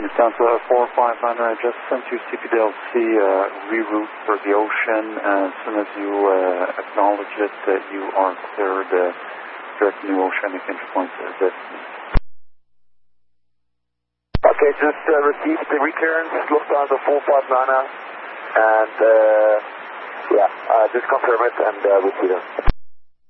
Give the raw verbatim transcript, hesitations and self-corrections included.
Lufthansa four five nine, I just sent you C P D L C uh, reroute for the ocean. Uh, as soon as you uh, acknowledge it, that you are cleared uh, direct new oceanic entry point to destiny. Okay, just uh, received the reclearance, Lufthansa four five nine, and uh, yeah, uh, just confirm it and uh, we'll see them.